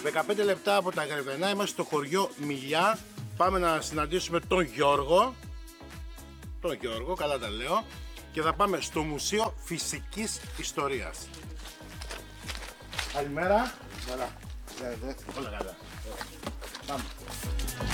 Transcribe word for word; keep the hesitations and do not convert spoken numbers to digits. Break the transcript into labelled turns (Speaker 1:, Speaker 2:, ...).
Speaker 1: δεκαπέντε λεπτά από τα Γρεβενά είμαστε στο χωριό Μιλιά. Πάμε να συναντήσουμε τον Γιώργο. Τον Γιώργο, καλά τα λέω. Και θα πάμε στο Μουσείο Φυσικής Ιστορίας. Καλημέρα.
Speaker 2: Καλά.
Speaker 1: Όλα καλά. Πάμε.